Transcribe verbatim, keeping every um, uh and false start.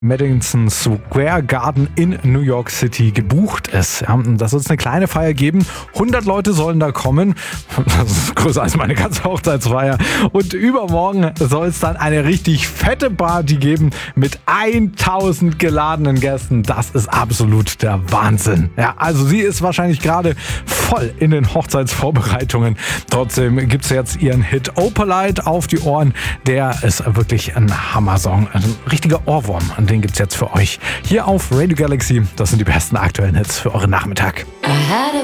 Madison Square Garden in New York City gebucht ist. Ja, das soll es eine kleine Feier geben. hundert Leute sollen da kommen. Das ist größer als meine ganze Hochzeitsfeier. Und übermorgen soll es dann eine richtig fette Party geben mit tausend geladenen Gästen. Das ist absolut der Wahnsinn. Ja, also sie ist wahrscheinlich gerade voll in den Hochzeitsvorbereitungen. Trotzdem gibt es jetzt ihren Hit Opalite auf die Ohren. Der ist wirklich ein Hammer-Song. Ein richtiger Ohrwurm. Den gibt's jetzt für euch hier auf Radio Galaxy. Das sind die besten aktuellen Hits für euren Nachmittag.